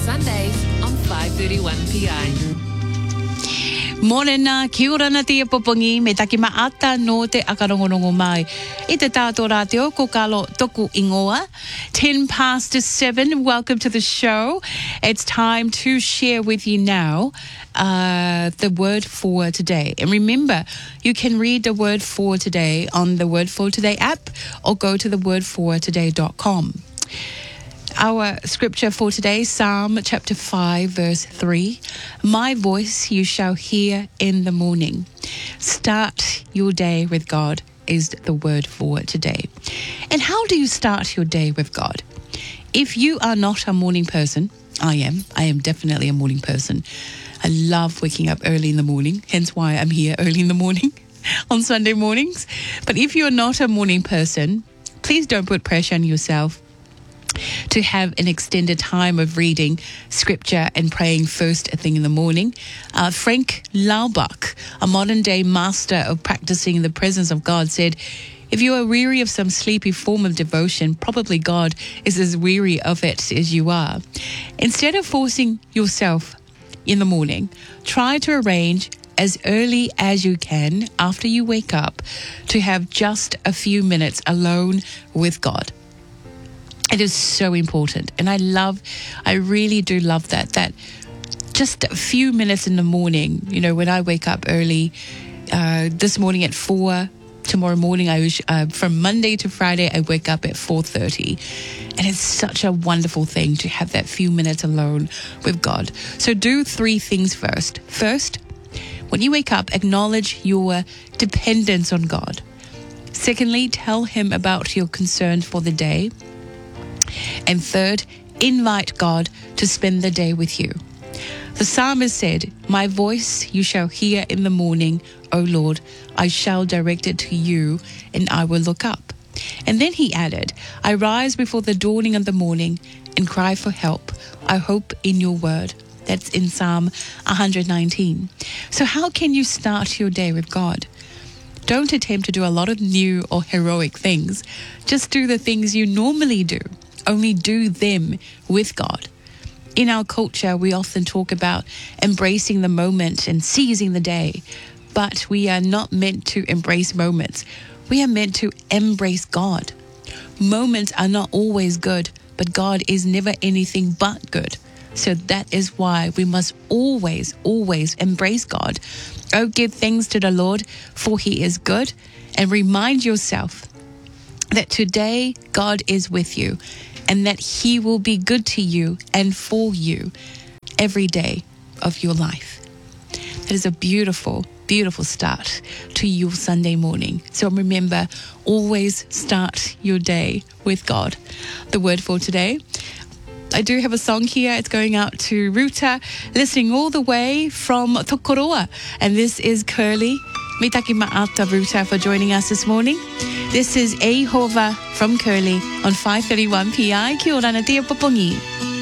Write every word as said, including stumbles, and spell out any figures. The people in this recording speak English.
Sundays on five thirty-one P I. Morena, kia ora na tia popongi, me taki maata no te akarongorongo mai. I te tātou rāteo, ko kalo toku ingoa. Ten past seven, welcome to the show. It's time to share with you now uh, the word for today. And remember, you can read the word for today on the Word for Today app or go to the word for today dot com. Our scripture for today, Psalm chapter five, verse three. My voice you shall hear in the morning. Start your day with God is the word for today. And how do you start your day with God? If you are not a morning person, I am. I am definitely a morning person. I love waking up early in the morning, hence why I'm here early in the morning on Sunday mornings. But if you're not a morning person, please don't put pressure on yourself to have an extended time of reading scripture and praying first thing in the morning. Uh, Frank Laubach, a modern-day master of practicing the presence of God, said, if you are weary of some sleepy form of devotion, probably God is as weary of it as you are. Instead of forcing yourself in the morning, try to arrange as early as you can after you wake up to have just a few minutes alone with God. It is so important. And I love, I really do love that, that just a few minutes in the morning, you know, when I wake up early, uh, this morning at four, tomorrow morning, I was, uh, from Monday to Friday, I wake up at four thirty. And it's such a wonderful thing to have that few minutes alone with God. So do three things first. First, when you wake up, acknowledge your dependence on God. Secondly, tell him about your concerns for the day. And third, invite God to spend the day with you. The psalmist said, my voice you shall hear in the morning, O Lord, I shall direct it to you, and I will look up. And then he added, I rise before the dawning of the morning and cry for help. I hope in your word. That's in Psalm one nineteen. So how can you start your day with God? Don't attempt to do a lot of new or heroic things. Just do the things you normally do. Only do them with God. In our culture, we often talk about embracing the moment and seizing the day, but we are not meant to embrace moments. We are meant to embrace God. Moments are not always good, but God is never anything but good. So that is why we must always, always embrace God. Oh, give thanks to the Lord, for he is good, and remind yourself that today God is with you, and that he will be good to you and for you every day of your life. That is a beautiful, beautiful start to your Sunday morning. So remember, always start your day with God. The word for today, I do have a song here. It's going out to Ruta, listening all the way from Tokoroa. And this is Curly. Mitaki ma'ata Ruta for joining us this morning. This is Ahova from Curly on five thirty-one P I. Kia ora na tia popongi.